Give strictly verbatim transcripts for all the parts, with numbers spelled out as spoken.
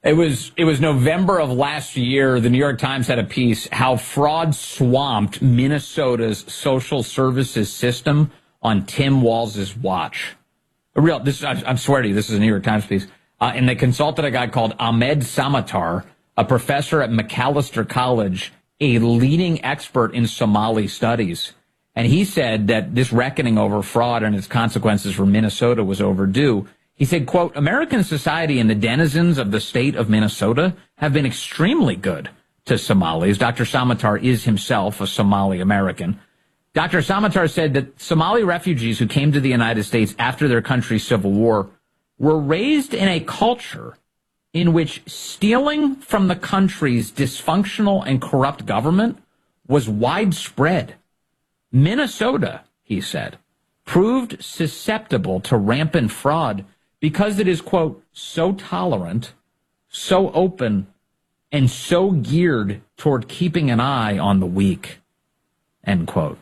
It was it was November of last year. The New York Times had a piece, how fraud swamped Minnesota's social services system on Tim Walz's watch. A real, this I, I swear to you, this is a New York Times piece. Uh, and they consulted a guy called Ahmed Samatar, a professor at Macalester College, a leading expert in Somali studies. And he said that this reckoning over fraud and its consequences for Minnesota was overdue. He said, quote, American society and the denizens of the state of Minnesota have been extremely good to Somalis. Doctor Samatar is himself a Somali American. Doctor Samatar said that Somali refugees who came to the United States after their country's civil war were raised in a culture in which stealing from the country's dysfunctional and corrupt government was widespread. Minnesota, he said, proved susceptible to rampant fraud because it is, quote, so tolerant, so open, and so geared toward keeping an eye on the weak, end quote.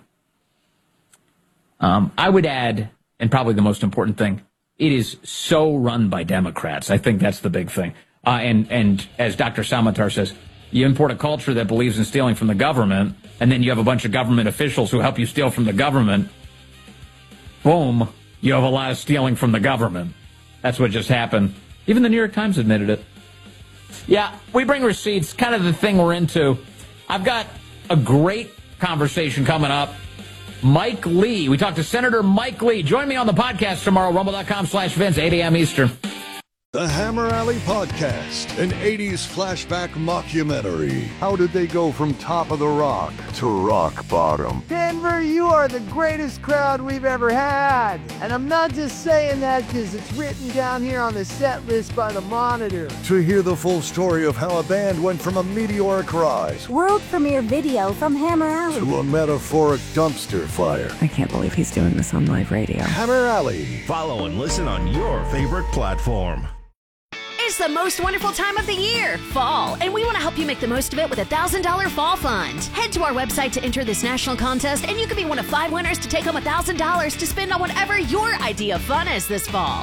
Um, I would add, and probably the most important thing, it is so run by Democrats. I think that's the big thing. Uh, and, and as Doctor Samatar says, you import a culture that believes in stealing from the government, and then you have a bunch of government officials who help you steal from the government. Boom, you have a lot of stealing from the government. That's what just happened. Even the New York Times admitted it. Yeah, we bring receipts, kind of the thing we're into. I've got a great conversation coming up. Mike Lee. We talked to Senator Mike Lee. Join me on the podcast tomorrow, rumble.com slash Vince, eight a.m. Eastern. The Hammer Alley Podcast, an eighties flashback mockumentary. How did they go from top of the rock to rock bottom? Denver, you are the greatest crowd we've ever had. And I'm not just saying that because it's written down here on the set list by the Monitor. To hear the full story of how a band went from a meteoric rise, world premiere video from Hammer Alley, to a metaphoric dumpster fire. I can't believe he's doing this on live radio. Hammer Alley. Follow and listen on your favorite platform. It's the most wonderful time of the year, fall, and we want to help you make the most of it with a one thousand dollars fall fund. Head to our website to enter this national contest, and you could be one of five winners to take home one thousand dollars to spend on whatever your idea of fun is this fall.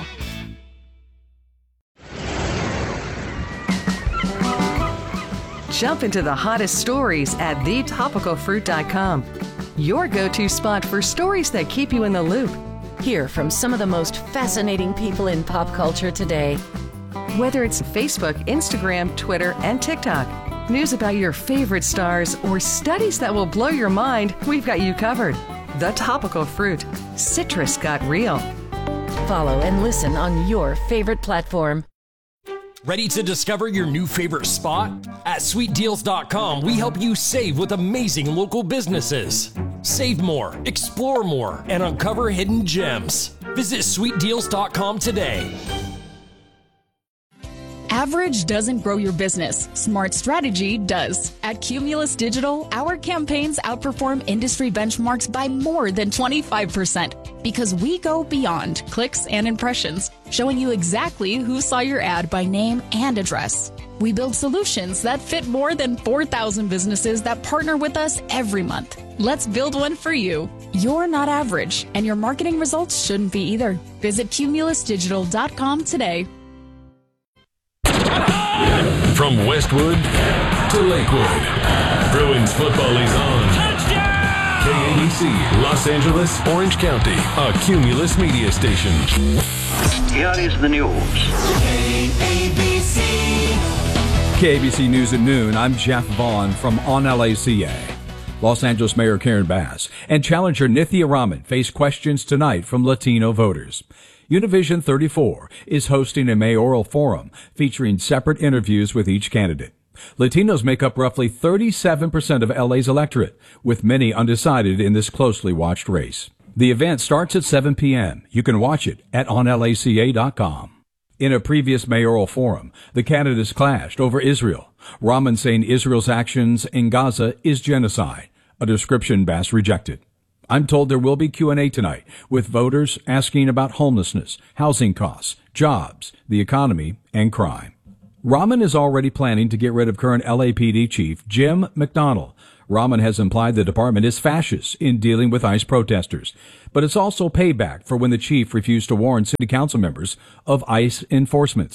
Jump into the hottest stories at the topical fruit dot com. Your go-to spot for stories that keep you in the loop. Hear from some of the most fascinating people in pop culture today. Whether it's Facebook, Instagram, Twitter, and TikTok, news about your favorite stars, or studies that will blow your mind, we've got you covered. The Topical Fruit. Citrus got real. Follow and listen on your favorite platform. Ready to discover your new favorite spot? At sweet deals dot com, we help you save with amazing local businesses. Save more, explore more, and uncover hidden gems. Visit sweet deals dot com today. Average doesn't grow your business. Smart strategy does. At Cumulus Digital, our campaigns outperform industry benchmarks by more than twenty-five percent because we go beyond clicks and impressions, showing you exactly who saw your ad by name and address. We build solutions that fit more than four thousand businesses that partner with us every month. Let's build one for you. You're not average, and your marketing results shouldn't be either. Visit cumulus digital dot com today. From Westwood to Lakewood, Bruins football is on. Touchdown! K A B C, Los Angeles, Orange County, a Cumulus media station. Here is the news. K A B C. K A B C News at noon. I'm Jeff Vaughn from On L A C A. Los Angeles Mayor Karen Bass and challenger Nithya Raman face questions tonight from Latino voters. Univision thirty-four is hosting a mayoral forum featuring separate interviews with each candidate. Latinos make up roughly thirty-seven percent of L A's electorate, with many undecided in this closely watched race. The event starts at seven p.m. You can watch it at on L A C A dot com. In a previous mayoral forum, the candidates clashed over Israel. Raman saying Israel's actions in Gaza is genocide, a description Bass rejected. I'm told there will be Q and A tonight with voters asking about homelessness, housing costs, jobs, the economy, and crime. Raman is already planning to get rid of current L A P D Chief Jim McDonnell. Raman has implied the department is fascist in dealing with ICE protesters, but it's also payback for when the chief refused to warn city council members of ICE enforcements.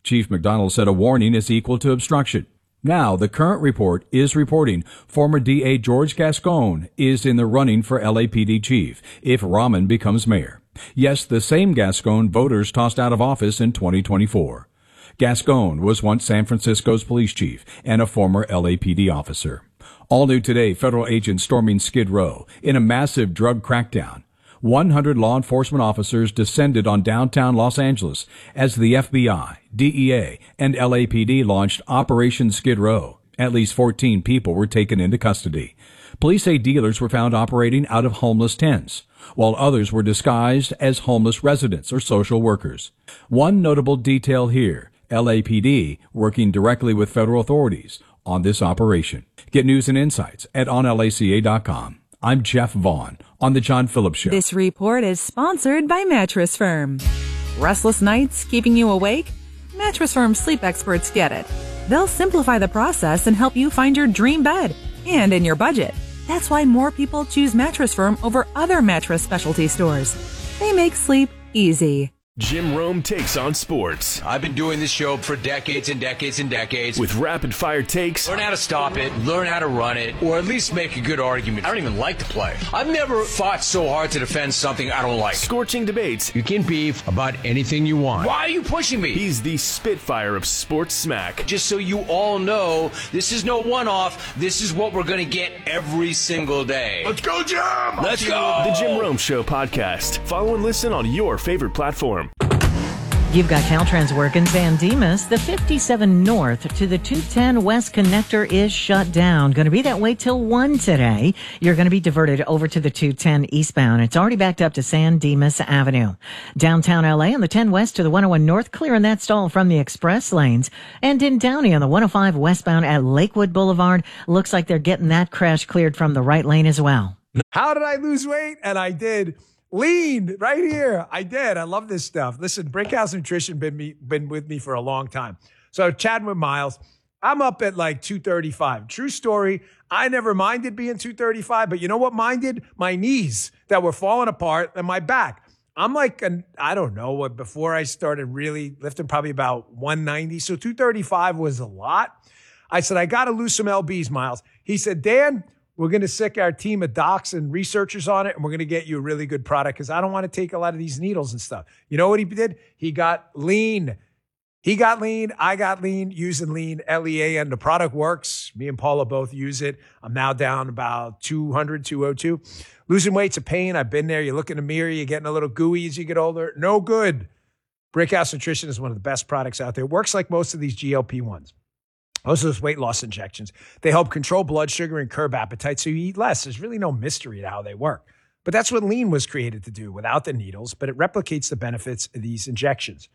Chief McDonald said a warning is equal to obstruction. Now, the current report is reporting former D A George Gascon is in the running for L A P D chief if Rahman becomes mayor. Yes, the same Gascon voters tossed out of office in twenty twenty-four. Gascon was once San Francisco's police chief and a former L A P D officer. All new today, federal agents storming Skid Row in a massive drug crackdown. one hundred law enforcement officers descended on downtown Los Angeles as the F B I, D E A, and L A P D launched Operation Skid Row. At least fourteen people were taken into custody. Police say dealers were found operating out of homeless tents, while others were disguised as homeless residents or social workers. One notable detail here, L A P D working directly with federal authorities on this operation. Get news and insights at on L A C A dot com. I'm Jeff Vaughn on The John Phillips Show. This report is sponsored by Mattress Firm. Restless nights keeping you awake? Mattress Firm sleep experts get it. They'll simplify the process and help you find your dream bed and in your budget. That's why more people choose Mattress Firm over other mattress specialty stores. They make sleep easy. Jim Rome takes on sports. I've been doing this show for decades and decades and decades. With rapid-fire takes. Learn how to stop it, learn how to run it, or at least make a good argument. I don't even like the play. I've never fought so hard to defend something I don't like. Scorching debates. You can beef about anything you want. Why are you pushing me? He's the Spitfire of sports smack. Just so you all know, this is no one-off. This is what we're going to get every single day. Let's go, Jim! Let's go! The Jim Rome Show podcast. Follow and listen on your favorite platform. You've got Caltrans work in San Dimas. The fifty-seven North to the two ten West connector is shut down. Going to be that way till one today. You're going to be diverted over to the two ten eastbound. It's already backed up to San Dimas Avenue. Downtown L A on the ten West to the one oh one North, clearing that stall from the express lanes. And in Downey on the one oh five westbound at Lakewood Boulevard, looks like they're getting that crash cleared from the right lane as well. How did I lose weight? And I did. Lean right here. I did. I love this stuff. Listen, Brickhouse Nutrition been me been with me for a long time. So chatting with Miles, I'm up at like two thirty-five. True story. I never minded being two thirty-five, but you know what minded? My knees that were falling apart and my back. I'm like, an, I don't know what, before I started really lifting, probably about one ninety. So two thirty-five was a lot. I said, I got to lose some L Bs, Miles. He said, Dan, we're going to sick our team of docs and researchers on it, and we're going to get you a really good product because I don't want to take a lot of these needles and stuff. You know what he did? He got lean. He got lean. I got lean using lean, L E A N. The product works. Me and Paula both use it. I'm now down about two hundred, two oh two. Losing weight's a pain. I've been there. You look in the mirror, you're getting a little gooey as you get older. No good. Brickhouse Nutrition is one of the best products out there. It works like most of these G L P ones. Most of those weight loss injections, they help control blood sugar and curb appetite so you eat less. There's really no mystery to how they work. But that's what lean was created to do without the needles, but it replicates the benefits of these injections.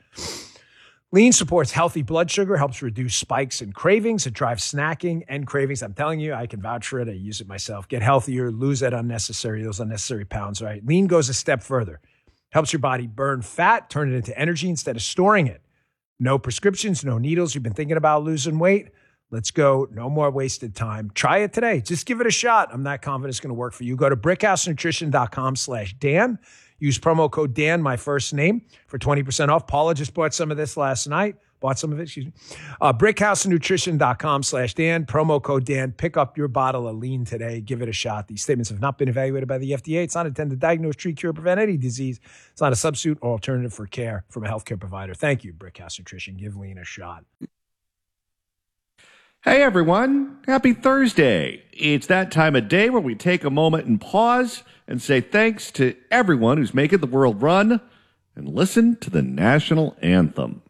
Lean supports healthy blood sugar, helps reduce spikes and cravings. It drives snacking and cravings. I'm telling you, I can vouch for it. I use it myself. Get healthier, lose that unnecessary, those unnecessary pounds, right? Lean goes a step further. Helps your body burn fat, turn it into energy instead of storing it. No prescriptions, no needles. You've been thinking about losing weight? Let's go. No more wasted time. Try it today. Just give it a shot. I'm not confident it's going to work for you. Go to brickhousenutrition.com slash Dan. Use promo code Dan, my first name, for twenty percent off. Paula just bought some of this last night. Bought some of it, excuse me. Uh, brickhousenutrition.com slash Dan. Promo code Dan. Pick up your bottle of lean today. Give it a shot. These statements have not been evaluated by the F D A. It's not intended to diagnose, treat, cure, prevent any disease. It's not a substitute or alternative for care from a healthcare provider. Thank you, Brickhouse Nutrition. Give lean a shot. Hey everyone, happy Thursday. It's that time of day where we take a moment and pause and say thanks to everyone who's making the world run and listen to the national anthem.